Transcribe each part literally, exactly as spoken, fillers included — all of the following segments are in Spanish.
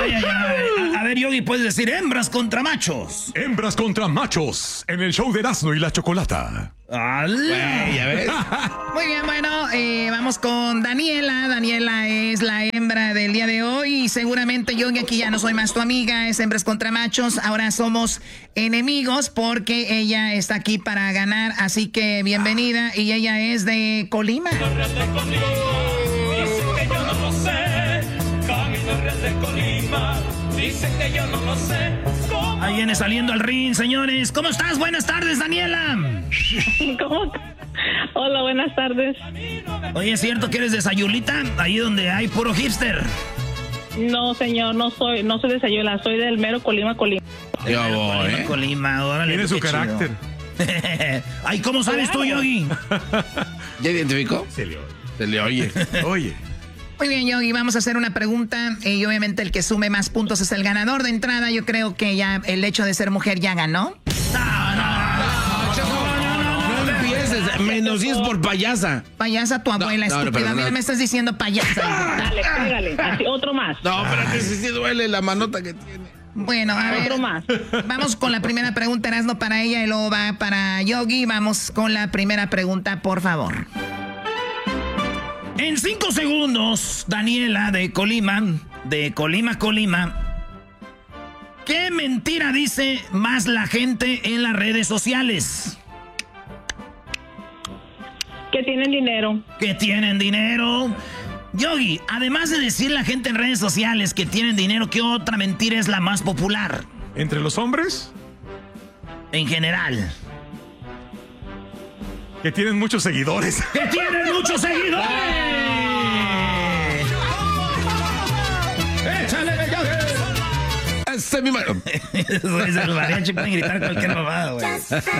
Ay, ay, ay. A, a ver, Yogi, puedes decir hembras contra machos. Hembras contra machos en el show de Erasmo y la Chocolata. ¡Ale! ¿Ya ves? Muy bien, bueno, eh, vamos con Daniela. Daniela es la hembra del día de hoy y seguramente yo aquí ya no soy más tu amiga, es hembras contra machos. Ahora somos enemigos porque ella está aquí para ganar, así que bienvenida. Y ella es de Colima. Ahí viene saliendo al ring, señores. ¿Cómo estás? Buenas tardes, Daniela. ¿Cómo? Hola, buenas tardes. Oye, ¿es cierto que eres de Sayulita? Ahí donde hay puro hipster. No, señor, no soy, no soy de Sayula, soy del mero Colima, Colima. Yo voy, Colima, ¿eh? Colima, órale. Tiene su qué carácter. Ay, ¿cómo sabes tú, Yogi? ¿Ya identificó? Se le oye. Se le oye. Oye. Muy bien, Yogi, vamos a hacer una pregunta eh, y obviamente el que sume más puntos es el ganador. De entrada, yo creo que ya el hecho de ser mujer ya ganó. No, no, No empieces, menos diez por payasa. Payasa, tu abuela, No, no, no, estúpida. pero no. Mira, me estás diciendo payasa. Dale, pégale, así, otro más. No, pero que sí, sí duele la manota que tiene. Bueno, a ver, Otro más. vamos con la primera pregunta, Erasmo, para ella y luego va para Yogi. Vamos con la primera pregunta, por favor. En cinco segundos, Daniela de Colima, de Colima, Colima, ¿qué mentira dice más la gente en las redes sociales? Que tienen dinero. Que tienen dinero. Yogi, además de decir la gente en redes sociales que tienen dinero, ¿qué otra mentira es la más popular? ¿Entre los hombres? En general. Que tienen muchos seguidores. ¡Que tienen muchos seguidores! ¡Échale, Yogi! Ese es mi mano. Eso es el mariachi, pueden gritar cualquier mamada, güey.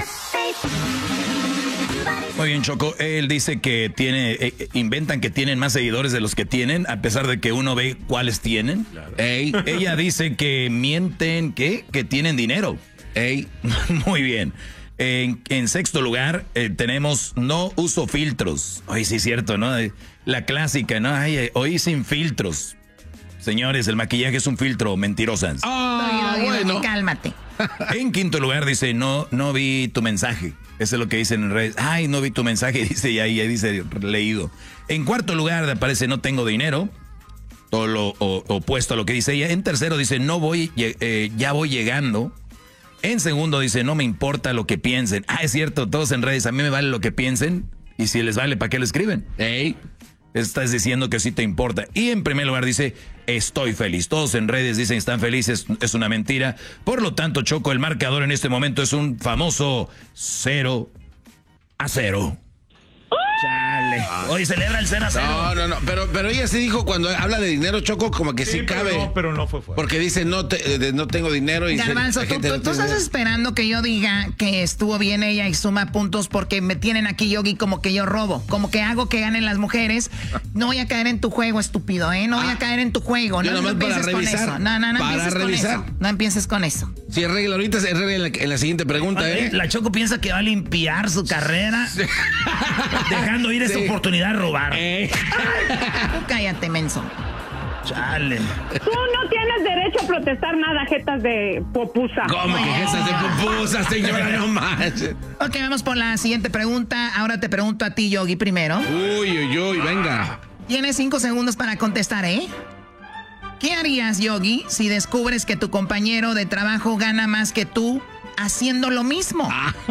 Muy bien, Choco. Él dice que tiene, eh, inventan que tienen más seguidores de los que tienen, a pesar de que uno ve cuáles tienen. Claro. Ey. Ella dice que mienten, ¿qué? Que tienen dinero. Ey. Muy bien. En, en sexto lugar, eh, tenemos no uso filtros. Hoy sí es cierto, ¿no? La clásica, ¿no? Ay, hoy sin filtros. Señores, el maquillaje es un filtro, mentirosas. Ah, Yogi, Yogi, bueno. cálmate. En quinto lugar dice, no, no vi tu mensaje. Eso es lo que dicen en redes. Ay, no vi tu mensaje, dice, y ahí, ahí dice leído. En cuarto lugar aparece, no tengo dinero. Todo lo o, opuesto a lo que dice ella. En tercero dice, no voy, eh, ya voy llegando. En segundo dice, no me importa lo que piensen. Ah, es cierto, todos en redes, a mí me vale lo que piensen. Y si les vale, ¿para qué lo escriben? Ey. Estás diciendo que sí te importa. Y en primer lugar dice, estoy feliz. Todos en redes dicen están felices, es una mentira. Por lo tanto, Choco, el marcador en este momento es un famoso cero a cero. Chale. Hoy celebra el cero a cero. No, no, no, pero, pero ella sí dijo cuando habla de dinero, Choco, como que sí, Sí, pero cabe. no, pero no fue fuerte. Porque dice, no, te, de- no tengo dinero y... se- Garbanzo, la tú, gente tú- no tú tiene estás dinero. esperando que yo diga que estuvo bien ella y suma puntos porque me tienen aquí, Yogi, como que yo robo, como que hago que ganen las mujeres. No voy a caer en tu juego, estúpido, ¿eh? No voy a caer en tu juego. Yo No, no nomás para empieces con revisar, eso. No, no, no para empieces revisar. con eso. No empieces con eso. Si arregla ahorita, se arregla en la, en la siguiente pregunta, ¿eh? La Choco piensa que va a limpiar su carrera, dejando ir esa Sí. oportunidad de robar. Eh. Tú cállate, menso. Chale. Tú no tienes derecho a protestar nada, jetas de popusa. ¿Cómo que esas de pupusas, señora? No manches. Ok, vamos por la siguiente pregunta. Ahora te pregunto a ti, Yogi, primero. Uy, uy, uy, venga. Tienes cinco segundos para contestar, ¿eh? ¿Qué harías, Yogi, si descubres que tu compañero de trabajo gana más que tú haciendo lo mismo?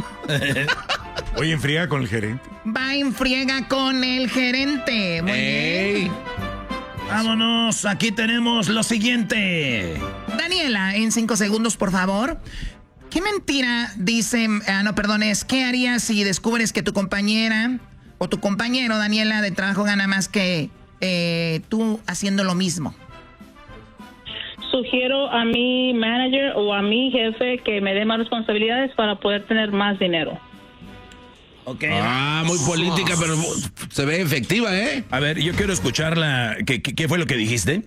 Oye, enfría con el gerente. Va en friega con el gerente. Muy Ey. bien. Vámonos, aquí tenemos lo siguiente. Daniela, en cinco segundos, por favor. ¿Qué mentira dice, ah, no, perdón, es, ¿qué harías si descubres que tu compañera o tu compañero, Daniela, de trabajo gana más que eh, tú haciendo lo mismo? Sugiero a mi manager o a mi jefe que me dé más responsabilidades para poder tener más dinero. Ok. Ah, muy política, pero se ve efectiva, ¿eh? A ver, yo quiero escucharla. ¿Qué, qué, qué fue lo que dijiste?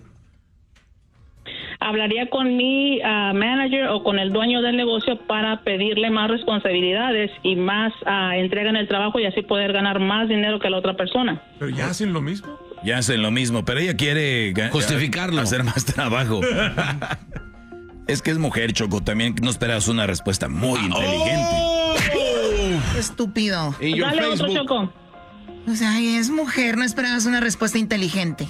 Hablaría con mi uh, manager o con el dueño del negocio para pedirle más responsabilidades y más uh, entrega en el trabajo y así poder ganar más dinero que la otra persona. Pero ya hacen lo mismo. Ya hacen lo mismo, pero ella quiere justificarlo, hacer más trabajo. Es que es mujer, Choco, también no esperas una respuesta muy inteligente. Oh. Estúpido. Dale otro, Choco. O sea, es mujer, no esperabas una respuesta inteligente.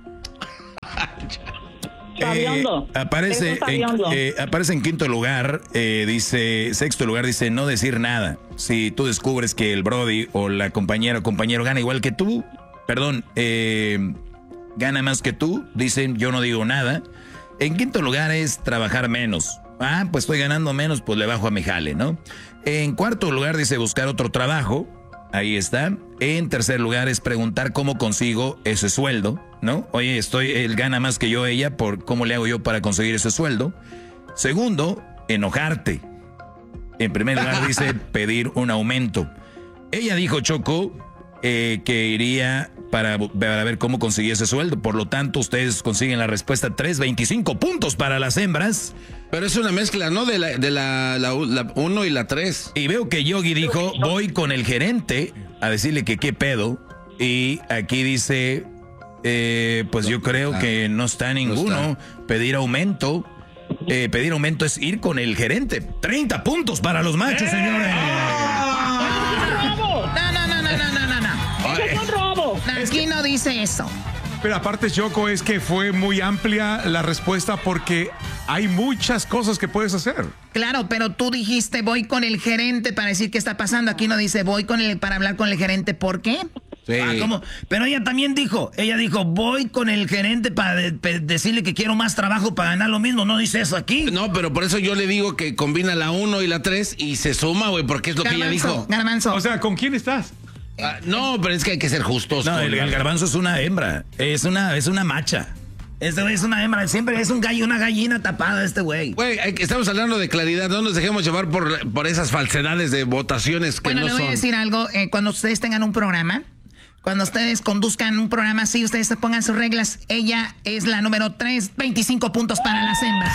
Eh, aparece, en, eh, aparece en quinto lugar, eh, dice, sexto lugar, dice no decir nada. Si tú descubres que el Brody o la compañera o compañero gana igual que tú, perdón, eh, gana más que tú, dicen yo no digo nada. En quinto lugar es trabajar menos. Ah, pues estoy ganando menos, pues le bajo a mi jale, ¿no? En cuarto lugar dice buscar otro trabajo. Ahí está. En tercer lugar es preguntar cómo consigo ese sueldo, ¿no? Oye, estoy, él gana más que yo, ella, por cómo le hago yo para conseguir ese sueldo. Segundo, enojarte. En primer lugar dice pedir un aumento. Ella dijo, Choco, eh, que iría para, para ver cómo conseguir ese sueldo. Por lo tanto, ustedes consiguen la respuesta tres, veinticinco puntos para las hembras. Pero es una mezcla, ¿no? De la de la, la, la uno y la tres. Y veo que Yogi dijo, voy con el gerente a decirle que qué pedo. Y aquí dice, eh, pues yo creo ah, que no está ninguno. No está. Pedir aumento. Eh, pedir aumento es ir con el gerente. treinta puntos para los machos, ¡Eh! señores. No, no, no, no, no, no, no. Eso es un robo. Aquí no dice eso. Pero aparte, Choco, es que fue muy amplia la respuesta porque hay muchas cosas que puedes hacer. Claro, pero tú dijiste voy con el gerente para decir qué está pasando. Aquí no dice voy con el para hablar con el gerente. ¿Por qué? Sí. Ah, ¿cómo? Pero ella también dijo, ella dijo, voy con el gerente para de, de, decirle que quiero más trabajo para ganar lo mismo. ¿No dice eso aquí? No, pero por eso yo le digo que combina la uno y la tres y se suma, güey, porque es lo Garbanzo, que ella dijo. Garbanzo. O sea, ¿con quién estás? Ah, no, pero es que hay que ser justos. No, el, el garbanzo es una hembra, es una, es una macha. Este güey es una hembra, siempre es un gallo, una gallina tapada este güey. Güey, estamos hablando de claridad, no nos dejemos llevar por, por esas falsedades de votaciones que bueno, no son. Bueno, le voy a decir algo, eh, cuando ustedes tengan un programa, cuando ustedes conduzcan un programa así, ustedes se pongan sus reglas, ella es la número tres, veinticinco puntos para las hembras.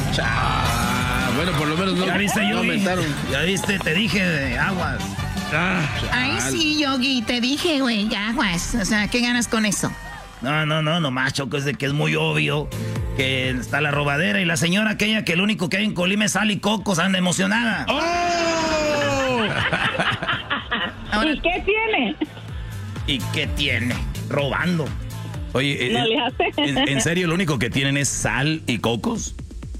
Ah, bueno, por lo menos no, ¿Ya viste, no aumentaron. Ya viste, te dije de aguas. Ah, Ay, sí, Yogi, te dije, güey, aguas. O sea, ¿qué ganas con eso? No, no, no, nomás, Choco, es de que es muy obvio que está la robadera y la señora aquella que lo único que hay en Colima es sal y cocos, anda emocionada. ¡Oh! Ahora, ¿y qué tiene? ¿Y qué tiene? Robando. Oye, no eh, le hace. ¿en, ¿en serio lo único que tienen es sal y cocos?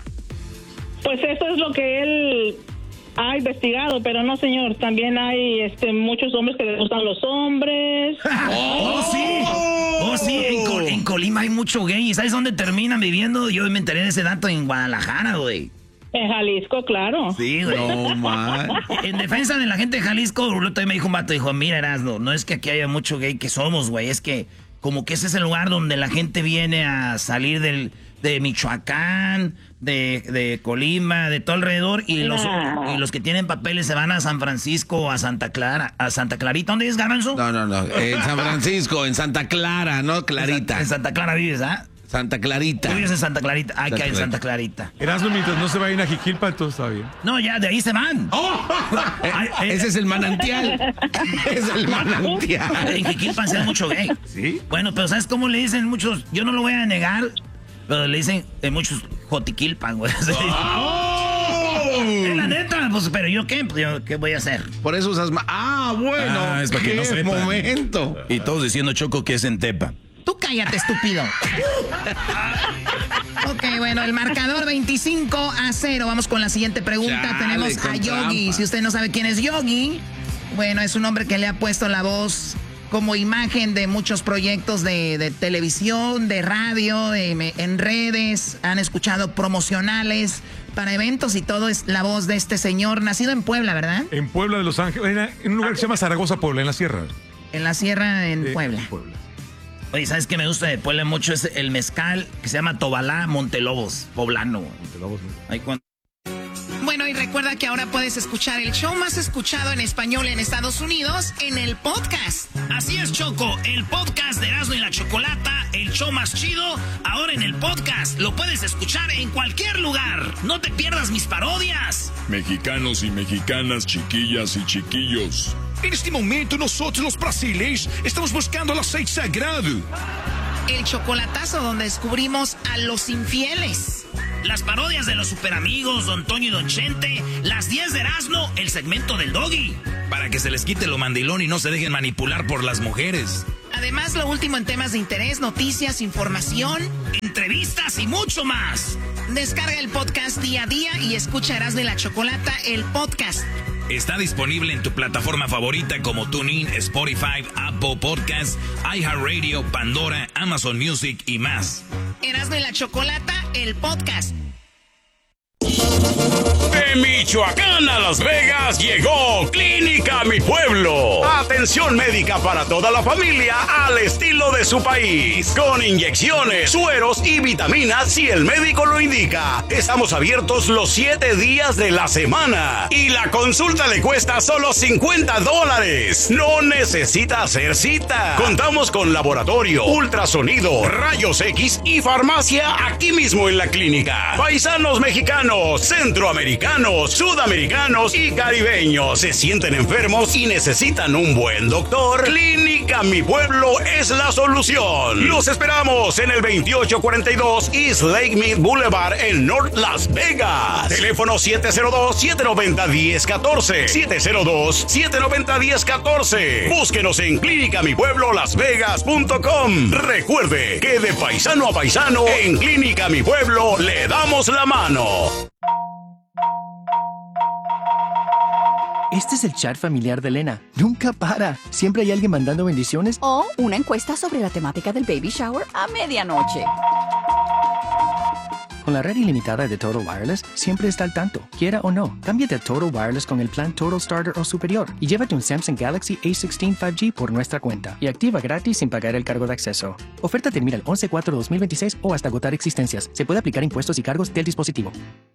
Pues eso es lo que él ha investigado, pero no, señor. También hay este, muchos hombres que les gustan los hombres. ¡Oh, sí! ¡Oh, sí! En, Col en Colima hay mucho gay. ¿Y sabes dónde terminan viviendo? Yo me enteré de ese dato en Guadalajara, güey. En Jalisco, claro. Sí, güey. No, man. En defensa de la gente de Jalisco, Urloto me dijo un vato, dijo, mira, Erasno, no es que aquí haya mucho gay que somos, güey, es que como que ese es el lugar donde la gente viene a salir del, de Michoacán, de, de Colima, de todo alrededor, y los, no. y los que tienen papeles se van a San Francisco o a Santa Clara, a Santa Clarita. ¿Dónde es, Garbanzo? No, no, no, en San Francisco, en Santa Clara, no Clarita. En Santa Clara vives, ¿ah? Santa Clarita. Tú vives en Santa Clarita. Ah, que hay en Santa Clarita. Erasmo, mientras no se vayan a Jiquilpan, todo está bien. No, ya, de ahí se van. Oh, Ay, ay, ese es el manantial. Es el manantial. En Jiquilpan se da mucho gay. ¿Sí? Bueno, pero ¿sabes cómo le dicen muchos? Yo no lo voy a negar, pero le dicen eh, muchos Jotiquilpan, güey. Oh. Es la neta, pues, pero ¿yo qué? Pues, ¿yo qué voy a hacer? Por eso usas más. Ah, bueno. Ah, es para que qué no sepan. momento. Y todos diciendo, Choco, que es en Tepa. Tú cállate, estúpido. Ok, bueno, el marcador veinticinco a cero. Vamos con la siguiente pregunta. Chale, Tenemos a con Yogi. trampa. Si usted no sabe quién es Yogi, bueno, es un hombre que le ha puesto la voz como imagen de muchos proyectos de, de televisión, de radio, de, en redes. Han escuchado promocionales para eventos y todo es la voz de este señor, nacido en Puebla, ¿verdad? En Puebla de Los Ángeles, en un lugar que se llama Zaragoza, Puebla, en la sierra. En la sierra, en Eh, Puebla. en Puebla. Oye, ¿sabes qué me gusta de Puebla mucho? Es el mezcal que se llama Tobalá Montelobos, poblano. Montelobos, ¿no? Ahí cuando... Bueno, y recuerda que ahora puedes escuchar el show más escuchado en español en Estados Unidos en el podcast. Así es, Choco, el podcast de Erasmo y la Chocolata, el show más chido, ahora en el podcast. Lo puedes escuchar en cualquier lugar. No te pierdas mis parodias. Mexicanos y mexicanas, chiquillas y chiquillos, En este momento nosotros los brasileños estamos buscando el aceite sagrado. El chocolatazo donde descubrimos a los infieles. Las parodias de los superamigos, Don Toño y Don Chente. Las diez de Erasmo, el segmento del Doggy. Para que se les quite lo mandilón y no se dejen manipular por las mujeres. Además, lo último en temas de interés, noticias, información, entrevistas y mucho más. Descarga el podcast día a día y escucha Erasmo y la Chocolata, el podcast. Está disponible en tu plataforma favorita como TuneIn, Spotify, Apple Podcasts, iHeartRadio, Pandora, Amazon Music y más. Erasmo y la Chocolata, el podcast. De Michoacán a Las Vegas llegó Clínica Mi Pueblo. Atención médica para toda la familia al estilo de su país. Con inyecciones, sueros y vitaminas si el médico lo indica. Estamos abiertos los siete días de la semana. Y la consulta le cuesta solo cincuenta dólares. No necesita hacer cita. Contamos con laboratorio, ultrasonido, rayos X y farmacia aquí mismo en la clínica. Paisanos mexicanos, centroamericanos, sudamericanos y caribeños se sienten enfermos y necesitan un buen doctor. Clínica Mi Pueblo es la solución. Los esperamos en el veintiocho cuarenta y dos East Lake Mead Boulevard en North Las Vegas. Teléfono siete cero dos, siete nueve cero, uno cero uno cuatro. siete cero dos, siete nueve cero, uno cero uno cuatro. Búsquenos en clínica mi pueblo las vegas punto com. Recuerde que de paisano a paisano, en Clínica Mi Pueblo le damos la mano. Este es el chat familiar de Elena. Nunca para. Siempre hay alguien mandando bendiciones. O una encuesta sobre la temática del baby shower a medianoche. Con la red ilimitada de Total Wireless, siempre está al tanto. Quiera o no, cámbiate a Total Wireless con el plan Total Starter o superior y llévate un Samsung Galaxy A dieciséis cinco G por nuestra cuenta y activa gratis sin pagar el cargo de acceso. Oferta termina el once cuatro dos mil veintiséis o hasta agotar existencias. Se puede aplicar impuestos y cargos del dispositivo.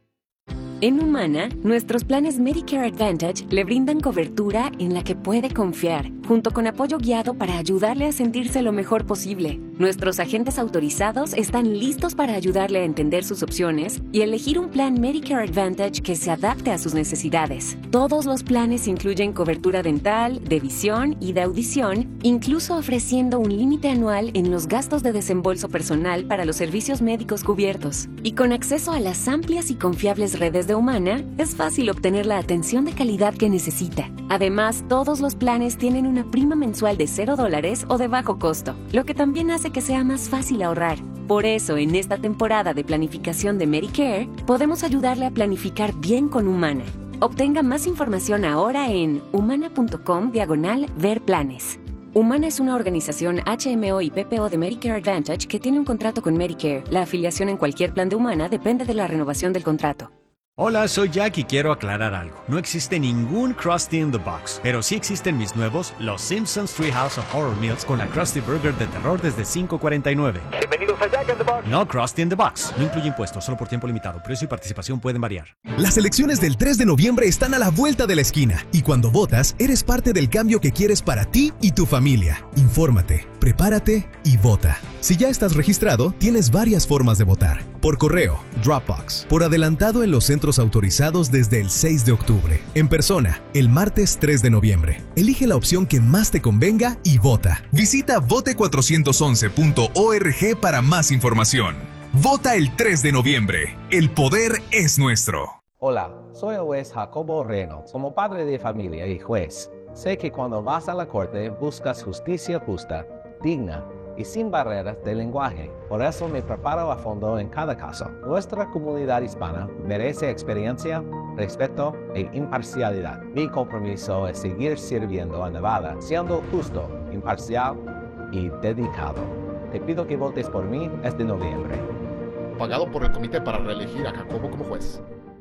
En Humana, nuestros planes Medicare Advantage le brindan cobertura en la que puede confiar, junto con apoyo guiado para ayudarle a sentirse lo mejor posible. Nuestros agentes autorizados están listos para ayudarle a entender sus opciones y elegir un plan Medicare Advantage que se adapte a sus necesidades. Todos los planes incluyen cobertura dental, de visión y de audición, incluso ofreciendo un límite anual en los gastos de desembolso personal para los servicios médicos cubiertos. Y con acceso a las amplias y confiables redes de Humana, es fácil obtener la atención de calidad que necesita. Además, todos los planes tienen una prima mensual de cero dólares o de bajo costo, lo que también hace que sea más fácil ahorrar. Por eso, en esta temporada de planificación de Medicare, podemos ayudarle a planificar bien con Humana. Obtenga más información ahora en humana.com diagonal ver planes. Humana es una organización H M O y P P O de Medicare Advantage que tiene un contrato con Medicare. La afiliación en cualquier plan de Humana depende de la renovación del contrato. Hola, soy Jack y quiero aclarar algo. No existe ningún Krusty in the Box, pero sí existen mis nuevos Los Simpsons Treehouse of Horror Meals con la Krusty Burger de terror desde cinco cuarenta y nueve. Bienvenidos a Jack in the Box. No Krusty in the Box. No incluye impuestos, solo por tiempo limitado. Precio y participación pueden variar. Las elecciones del tres de noviembre están a la vuelta de la esquina y cuando votas, eres parte del cambio que quieres para ti y tu familia. Infórmate, prepárate y vota. Si ya estás registrado, tienes varias formas de votar. Por correo, Dropbox, por adelantado en los centros autorizados desde el seis de octubre. En persona, el martes tres de noviembre. Elige la opción que más te convenga y vota. Visita vote cuatrocientos once punto org para más información. Vota el tres de noviembre. El poder es nuestro. Hola, soy el juez Jacobo Reynolds. Como padre de familia y juez, sé que cuando vas a la corte buscas justicia justa, digna y sin barreras de lenguaje. Por eso me preparo a fondo en cada caso. Nuestra comunidad hispana merece experiencia, respeto e imparcialidad. Mi compromiso es seguir sirviendo a Nevada, siendo justo, imparcial y dedicado. Te pido que votes por mí este noviembre. Pagado por el comité para reelegir a Jacobo como juez.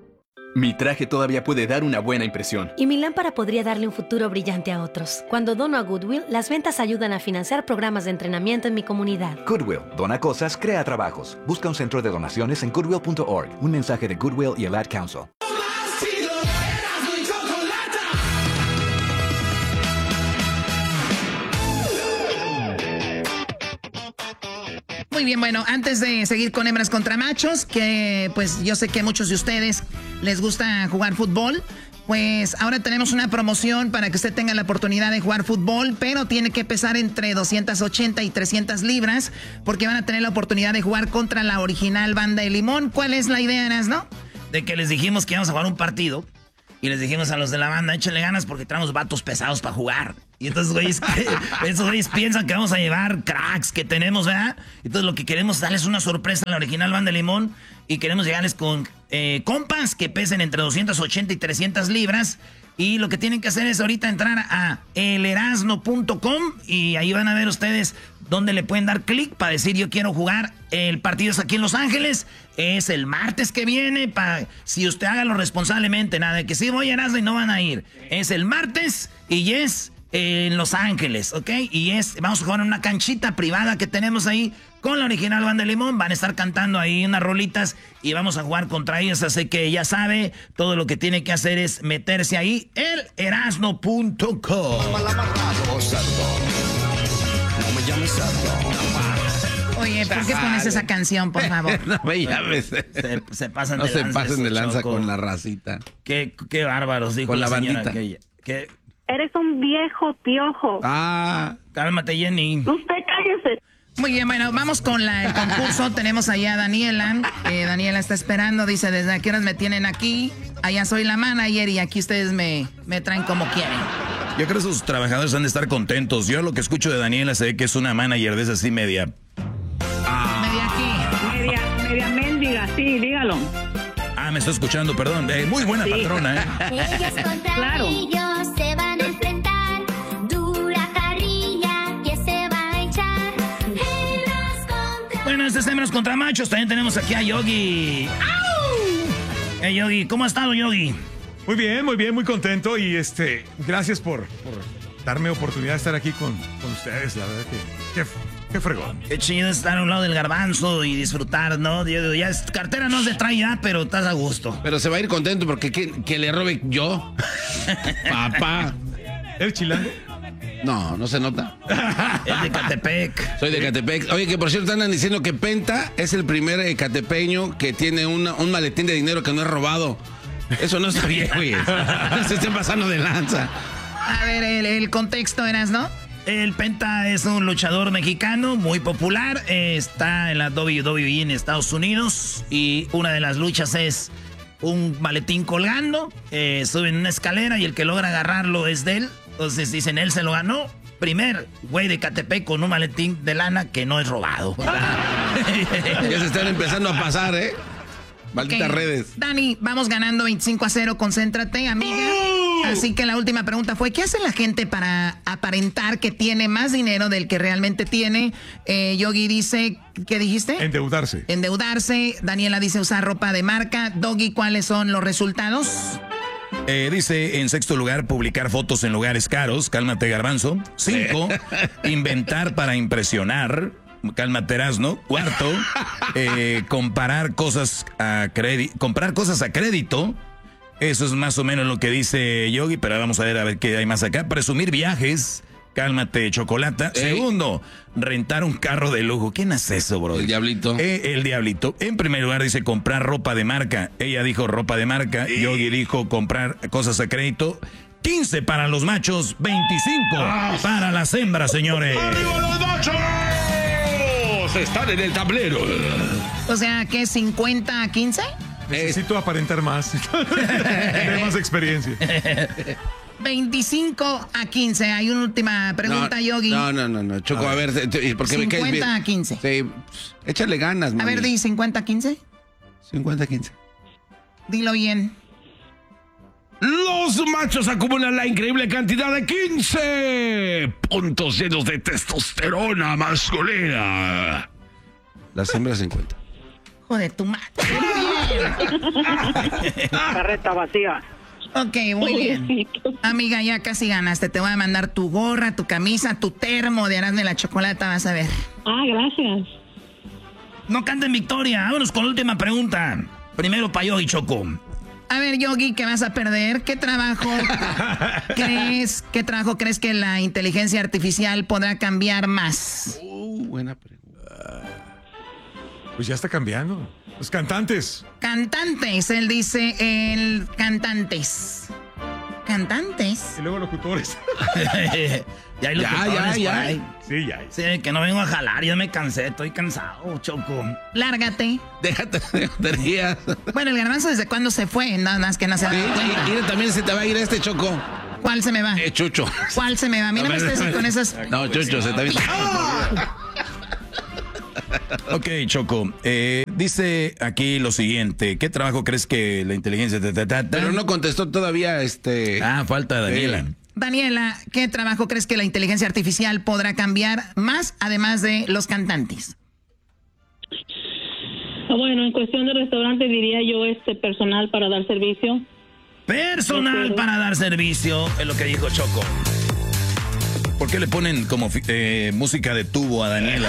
Mi traje todavía puede dar una buena impresión. Y mi lámpara podría darle un futuro brillante a otros. Cuando dono a Goodwill, las ventas ayudan a financiar programas de entrenamiento en mi comunidad. Goodwill, dona cosas, crea trabajos. Busca un centro de donaciones en goodwill punto org. Un mensaje de Goodwill y el Ad Council. Muy bien, bueno, antes de seguir con hembras contra machos, que pues yo sé que a muchos de ustedes les gusta jugar fútbol, Pues ahora tenemos una promoción para que usted tenga la oportunidad de jugar fútbol, pero tiene que pesar entre doscientas ochenta y trescientas libras, porque van a tener la oportunidad de jugar contra la original Banda de Limón. ¿Cuál es la idea, Erasno? De que les dijimos que íbamos a jugar un partido y les dijimos a los de la banda, échenle ganas porque traemos vatos pesados para jugar. Y entonces, güeyes, esos güeyes piensan que vamos a llevar cracks que tenemos, ¿verdad? Entonces lo que queremos es darles una sorpresa a la original Banda de Limón y queremos llegarles con eh, compas que pesen entre doscientas ochenta y trescientas libras. Y lo que tienen que hacer es ahorita entrar a el erasno punto com y ahí van a ver ustedes dónde le pueden dar clic para decir yo quiero jugar. El partido es aquí en Los Ángeles, es el martes que viene, para si usted hágalo responsablemente, nada de que sí voy a Erasno y no van a ir. Es el martes y es en Los Ángeles, ¿ok? Y es, vamos a jugar en una canchita privada que tenemos ahí con la original Banda de Limón. Van a estar cantando ahí unas rolitas y vamos a jugar contra ellos. Así que ya sabe, todo lo que tiene que hacer es meterse ahí, el erasno punto com. Oye, ¿por qué pones esa canción, por favor? No me llames. Se, se pasan no de se lanza. pasen de lanza Choco. con la racita. Qué, qué bárbaros, dijo Con la señora bandita. aquella. Qué- Eres un viejo piojo. Ah. Cálmate, Jenny. Usted cállese. Muy bien, bueno, vamos con la, el concurso. Tenemos allá a Daniela. Eh, Daniela está esperando. Dice, ¿desde a qué horas me tienen aquí? Allá soy la manager y aquí ustedes me, me traen como quieren. Yo creo que sus trabajadores han de estar contentos. Yo lo que escucho de Daniela se ve que es una manager de esas así media. ¿Media qué? Media, media mendiga, sí, dígalo. Ah, me está escuchando, perdón. Eh, muy buena Sí. patrona, ¿eh? Ellos contra Claro. ellos se van a enfrentar. Dura carrilla que se va a echar. Hembras contra... Bueno, este es Hembras contra Machos. También tenemos aquí a Yogi. ¡Au! Hey, Yogi, ¿cómo ha estado, Yogi? Muy bien, muy bien, muy contento y este, gracias por, por darme oportunidad de estar aquí con, con ustedes, la verdad que qué, qué fregón. Qué chido estar a un lado del garbanzo y disfrutar, ¿no? Yo digo, ya es, cartera no se trae ya, pero estás a gusto. Pero se va a ir contento porque que, que le robe yo. Papá. ¿El chilango? No, no se nota. Es de Catepec. Soy de Catepec. Oye, que por cierto andan diciendo que Penta es el primer eh, catepeño que tiene una- un maletín de dinero que no es robado. Eso no está bien, güey. No se estén pasando de lanza. A ver, el, el contexto, eras, ¿no? El Penta es un luchador mexicano muy popular. eh, está en la W W E en Estados Unidos. Y una de las luchas es un maletín colgando. eh, sube en una escalera y el que logra agarrarlo es de él. Entonces dicen, él se lo ganó. Primer güey de Catepec con un maletín de lana que no es robado. Ya se están empezando a pasar, ¿eh? Malditas Ok. redes. Dani, vamos ganando veinticinco a cero, concéntrate, amiga. Así que la última pregunta fue, ¿qué hace la gente para aparentar que tiene más dinero del que realmente tiene? Eh, Yogi dice, ¿qué dijiste? Endeudarse. Endeudarse. Daniela dice usar ropa de marca. Doggy, ¿cuáles son los resultados? Eh, dice, en sexto lugar, publicar fotos en lugares caros. Cálmate, garbanzo. Cinco, inventar para impresionar. Cálmate, Erasno. Cuarto, eh, comparar cosas a crédito. Comprar cosas a crédito. Eso es más o menos lo que dice Yogi, pero vamos a ver a ver qué hay más acá. Presumir viajes. Cálmate, Chocolata. Ey. Segundo, rentar un carro de lujo. ¿Quién hace eso, bro? El diablito. Eh, el diablito. En primer lugar dice comprar ropa de marca. Ella dijo ropa de marca. Yogi dijo comprar cosas a crédito. quince para los machos, veinticinco para las hembras, señores. ¡Arriba los machos! Están en el tablero. O sea, ¿qué? ¿cincuenta a quince? Necesito aparentar más. Tener más experiencia. veinticinco a quince. Hay una última pregunta, no, Yogi. No, no, no, no. Choco, a ver, te- te- porque me caes bien. cincuenta a quince. Sí, pues, échale ganas, A mami. ver, di cincuenta a quince. cincuenta a quince. Dilo bien. Los machos acumulan la increíble cantidad de quince puntos llenos de testosterona masculina. Las hembras cincuenta. Joder, tu madre. Carreta vacía. Ok, muy bien. Amiga, ya casi ganaste. Te voy a mandar tu gorra, tu camisa, tu termo de Erasmo y la Chocolata, vas a ver. Ah, gracias. No canten victoria. Vámonos con la última pregunta. Primero para Yogi, Choco. A ver, Yogi, ¿qué vas a perder? ¿Qué trabajo crees, qué trabajo crees que la inteligencia artificial podrá cambiar más? Uh, buena pregunta. Pues ya está cambiando. Los cantantes. Cantantes, él dice el cantantes. Cantantes. Y luego locutores. Ya hay Ya, locutores ya, por ya. ahí. Sí, ya. Sí, que no vengo a jalar, yo me cansé, estoy cansado, Choco. Lárgate. Déjate de tonterías. Bueno, el garbanzo desde cuándo se fue, nada más que no se ha Sí, dado cuenta. y, y también se te va a ir este Choco. ¿Cuál se me va? Eh, Chucho. ¿Cuál se me va? A mí no me estés con esas... No, Chucho, se te va a ir. Ok, Choco. Eh, dice aquí lo siguiente. ¿Qué trabajo crees que la inteligencia... Ta, ta, ta, ta? Pero no contestó todavía este... Ah, falta Daniela. Eh. Daniela, ¿qué trabajo crees que la inteligencia artificial podrá cambiar más, además de los cantantes? Bueno, en cuestión de restaurante diría yo este personal para dar servicio. Personal para dar servicio, es lo que dijo Choco. ¿Por qué le ponen como fi- eh, música de tubo a Daniela?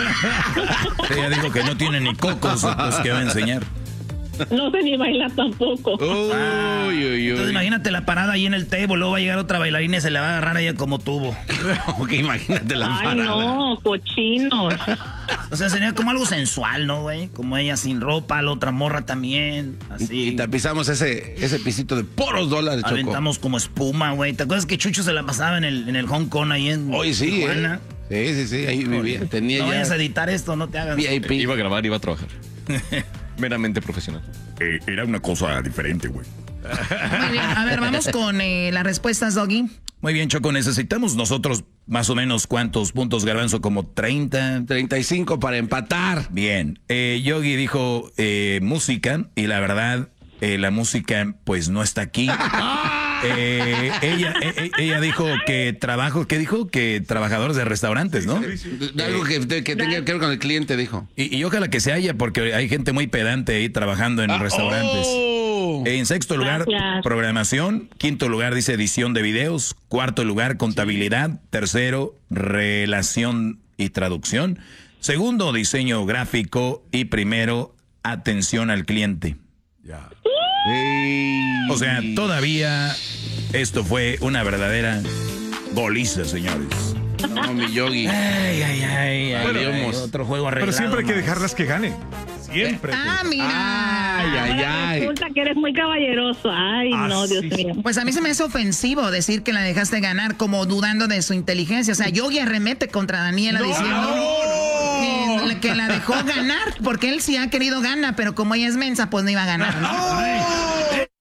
Ella dijo que no tiene ni cocos los que va a enseñar. No sé ni bailar tampoco. Uy, uy, uy. Entonces imagínate la parada ahí en el table, luego va a llegar otra bailarina y se le va a agarrar a ella como tubo. Ok, imagínate la Ay, parada. no, cochinos. O sea, sería como algo sensual, ¿no, güey? Como ella sin ropa, la otra morra también, así. Y tapizamos ese, ese pisito de poros dólares, Choco. Aventamos como espuma, güey. ¿Te acuerdas que Chucho se la pasaba en el, en el Hong Kong ahí en Hoy sí, Tijuana? ¿eh? Sí, sí, sí, ahí vivía. Tenía No ya vayas a editar esto, no te hagas. V I P. Iba a grabar, iba a trabajar. Meramente profesional. Eh, era una cosa diferente, güey. Muy bien, a ver, vamos con eh, las respuestas, Doggy. Muy bien, Choco. Necesitamos nosotros más o menos cuántos puntos, Garbanzo, como treinta. treinta y cinco para empatar. Bien. Eh, Yogi dijo eh, música y la verdad, eh, la música pues no está aquí. Eh, ella, eh, ella dijo que trabajo, ¿qué dijo? Que trabajadores de restaurantes, ¿no? De algo que, que tenga que ver con el cliente, dijo. Y, y ojalá que se haya, porque hay gente muy pedante ahí trabajando en Ah, restaurantes. oh. En sexto lugar, Gracias. programación. Quinto lugar, dice edición de videos. Cuarto lugar, contabilidad. Tercero, relación y traducción. Segundo, diseño gráfico. Y primero, atención al cliente. Ya. O sea, todavía esto fue una verdadera goliza, señores. No, mi Yogi. Ay, ay, ay, ay, Bueno, ay, Dios. otro juego arreglado. Pero siempre hay que más. dejarlas que ganen. Siempre. Ah, mira. Ay, ay, Ahora ay. resulta que eres muy caballeroso. Ay, Ah, no, Dios sí. mío. Pues a mí se me hace ofensivo decir que la dejaste ganar como dudando de su inteligencia. O sea, Yogi arremete contra Daniela diciendo que, la- que la dejó ganar porque él sí ha querido ganar, pero como ella es mensa, pues no iba a ganar, ¿no?